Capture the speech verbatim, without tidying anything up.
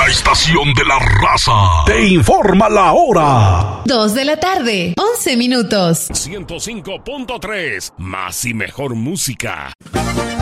La estación de la raza te informa la hora. Dos de la tarde, once minutos. ciento cinco punto tres, más y mejor música.